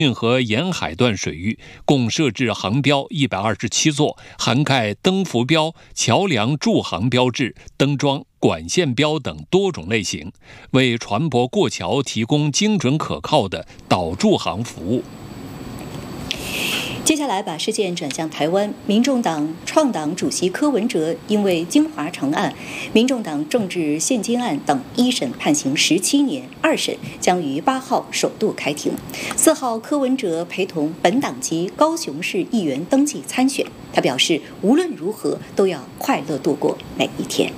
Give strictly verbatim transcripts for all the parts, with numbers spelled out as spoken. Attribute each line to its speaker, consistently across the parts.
Speaker 1: 运河沿海段水域共设置航标一百二十七座，涵盖灯浮标、桥梁驻航标志、灯桩、管线标等多种类型，为船舶过桥提供精准可靠的导驻航服务。
Speaker 2: 接下来把视线转向台湾，民众党创党主席柯文哲因为金华城案、民众党政治现金案等一审判刑十七年，二审将于八号首度开庭。四号，柯文哲陪同本党籍高雄市议员登记参选。他表示，无论如何都要快乐度过每一天。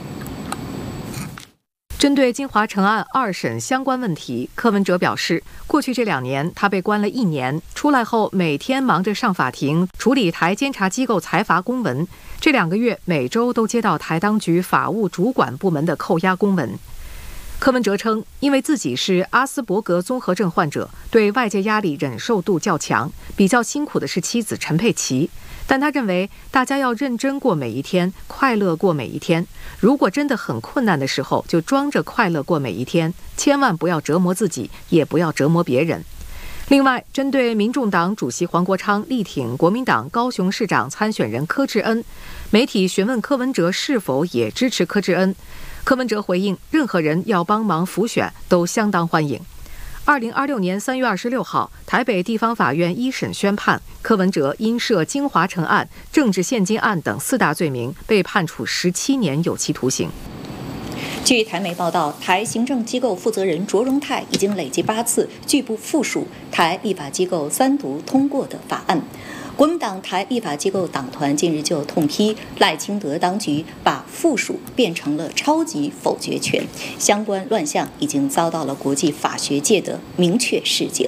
Speaker 3: 针对金华城案二审相关问题，柯文哲表示，过去这两年他被关了一年，出来后每天忙着上法庭处理台监察机构裁罚公文，这两个月每周都接到台当局法务主管部门的扣押公文。柯文哲称，因为自己是阿斯伯格综合症患者，对外界压力忍受度较强，比较辛苦的是妻子陈佩琪。但他认为大家要认真过每一天，快乐过每一天。如果真的很困难的时候，就装着快乐过每一天，千万不要折磨自己，也不要折磨别人。另外，针对民众党主席黄国昌力挺国民党高雄市长参选人柯志恩，媒体询问柯文哲是否也支持柯志恩，柯文哲回应，任何人要帮忙辅选都相当欢迎。二零二六年三月二十六号，台北地方法院一审宣判，柯文哲因涉金华城案、政治现金案等四大罪名，被判处十七年有期徒刑。
Speaker 2: 据台媒报道，台行政机构负责人卓荣泰已经累计八次拒不附属台立法机构三读通过的法案。国民党台立法机构党团近日就痛批赖清德当局把附属变成了超级否决权，相关乱象已经遭到了国际法学界的明确示警。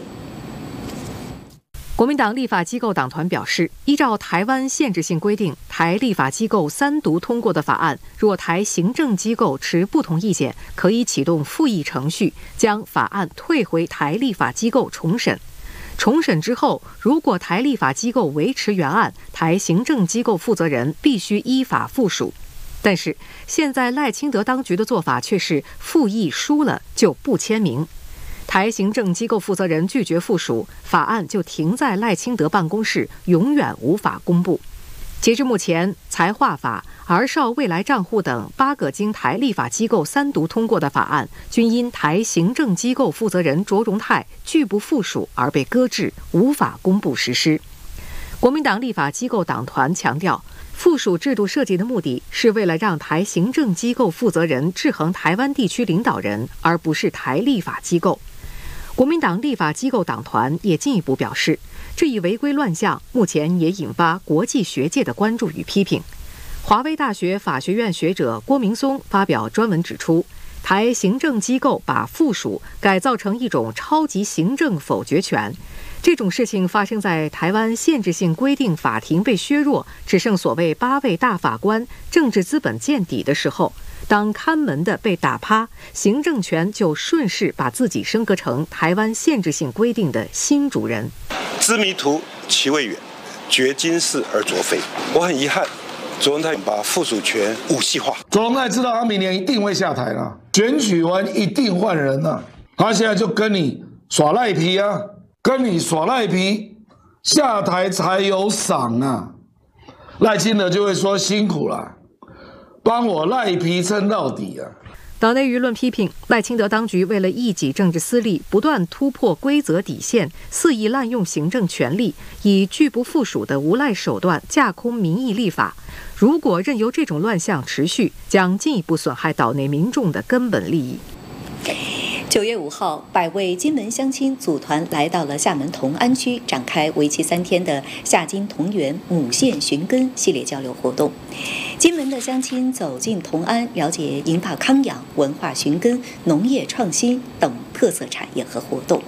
Speaker 3: 国民党立法机构党团表示，依照台湾限制性规定，台立法机构三读通过的法案，若台行政机构持不同意见，可以启动复议程序，将法案退回台立法机构重审。重审之后，如果台立法机构维持原案，台行政机构负责人必须依法附属。但是现在赖清德当局的做法却是复议输了就不签名，台行政机构负责人拒绝附属，法案就停在赖清德办公室，永远无法公布。截至目前，财划法、儿少未来账户等八个经台立法机构三读通过的法案，均因台行政机构负责人卓荣泰拒不附属而被搁置，无法公布实施。国民党立法机构党团强调，附属制度设计的目的是为了让台行政机构负责人制衡台湾地区领导人，而不是台立法机构。国民党立法机构党团也进一步表示，这一违规乱象目前也引发国际学界的关注与批评。华威大学法学院学者郭明松发表专文指出，台行政机构把附属改造成一种超级行政否决权，这种事情发生在台湾限制性规定法庭被削弱，只剩所谓八位大法官政治资本见底的时候，当看门的被打趴，行政权就顺势把自己升格成台湾限制性规定的新主人。
Speaker 4: 知迷途其未远，掘今是而昨非。我很遗憾，卓荣泰把附属权武器化。
Speaker 5: 卓荣泰知道他明年一定会下台了，选举完一定换人了，他现在就跟你耍赖皮啊，跟你耍赖皮，下台才有赏啊。赖清德就会说辛苦了，帮我赖皮撑到底啊！
Speaker 3: 岛内舆论批评赖清德当局为了一己政治私利，不断突破规则底线，肆意滥用行政权力，以拒不附属的无赖手段架空民意立法。如果任由这种乱象持续，将进一步损害岛内民众的根本利益。
Speaker 2: 九月五号，百位金门乡亲组团来到了厦门同安区，展开为期三天的厦金同源母县寻根系列交流活动。金门的乡亲走进同安，了解银发康养、文化寻根、农业创新等特色产业和活动。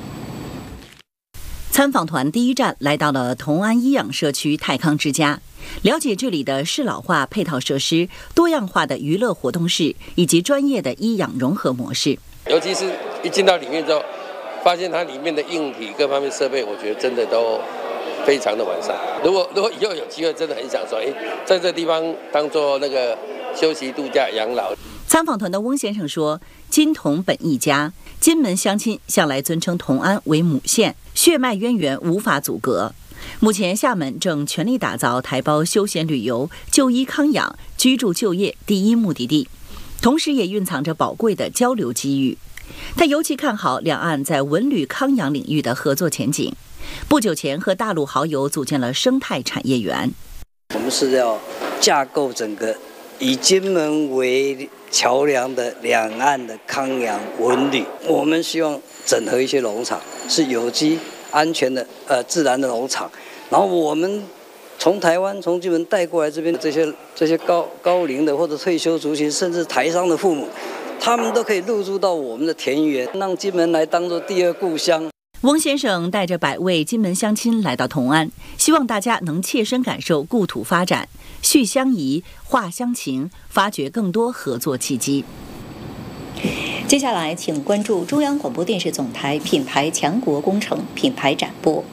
Speaker 6: 参访团第一站来到了同安医养社区泰康之家，了解这里的适老化配套设施、多样化的娱乐活动室以及专业的医养融合模式。
Speaker 7: 尤其是一进到里面之后，发现它里面的硬体各方面设备，我觉得真的都非常的完善。如果如果以后有机会，真的很想说，哎，在这地方当做那个休息度假养老。
Speaker 6: 参访团的翁先生说，金童本一家， 金门乡亲向来尊称同安为母县，血脉渊源无法阻隔。目前，厦门正全力打造台胞休闲旅游、就医康养、居住就业第一目的地，同时也蕴藏着宝贵的交流机遇。他尤其看好两岸在文旅康养领域的合作前景。不久前，和大陆好友组建了生态产业园。
Speaker 8: 我们是要架构整个以金门为桥梁的两岸的康养文旅。我们希望整合一些农场，是有机、安全的呃自然的农场。然后我们从台湾、从金门带过来这边的这些这些高高龄的或者退休族群，甚至台商的父母，他们都可以入住到我们的田园，让金门来当作第二故乡。
Speaker 6: 翁先生带着百位金门乡亲来到同安，希望大家能切身感受故土发展，续乡谊、话乡情，发掘更多合作契机。
Speaker 2: 接下来，请关注中央广播电视总台品牌强国工程品牌展播。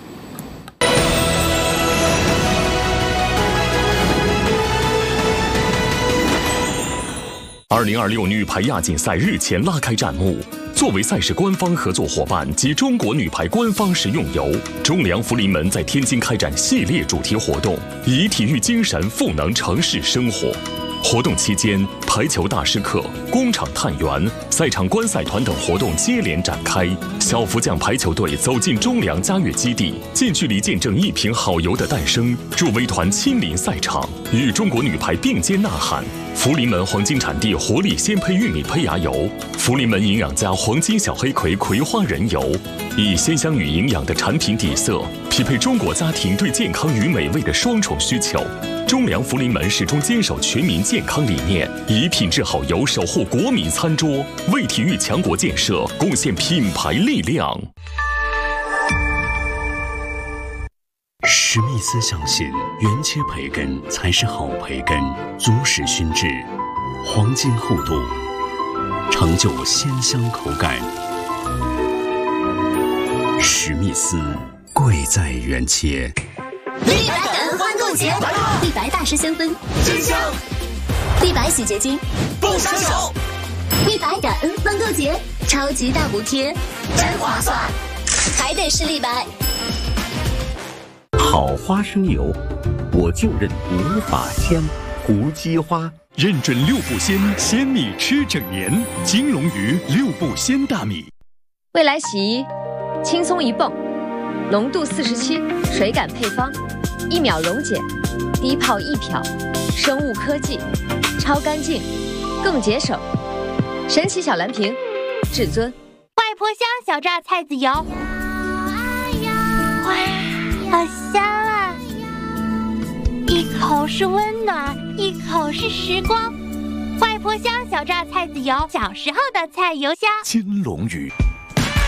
Speaker 9: 二零二六女排亚锦赛日前拉开战幕。作为赛事官方合作伙伴及中国女排官方食用油，中粮福临门在天津开展系列主题活动，以体育精神赋能城市生活。活动期间，排球大师课、工厂探园、赛场观赛团等活动接连展开。小福将排球队走进中粮嘉悦基地，近距离见证一瓶好油的诞生。助威团亲临赛场，与中国女排并肩呐喊。福临门黄金产地活力鲜胚玉米胚芽油，福临门营养家黄金小黑葵葵花仁油，以鲜香与营养的产品底色，匹配中国家庭对健康与美味的双重需求。中粮福临门始终坚守全民健康理念，以品质好油守护国民餐桌，为体育强国建设贡献品牌力量。
Speaker 10: 史密斯相信，原切培根才是好培根，足使熏制，黄金厚度，成就鲜香口感。史密斯，贵在原切。
Speaker 11: 立白感恩欢购节，立白大师香氛真香，立白洗洁精不伤手。立白感恩欢购节，超级大补贴，真划算，还得是立白。
Speaker 10: 好花生油，我就认无法香。胡姬花
Speaker 12: 认准六步鲜，鲜米吃整年。金龙鱼六步鲜大米。
Speaker 13: 未来洗衣，轻松一泵，浓度四十七，水感配方，一秒溶解，低泡一漂，生物科技，超干净，更节省。神奇小蓝瓶，至尊。
Speaker 14: 外婆香小榨菜籽油，哇，好香啊！一口是温暖，一口是时光。外婆香小榨菜籽油，小时候的菜油香。
Speaker 12: 金龙鱼。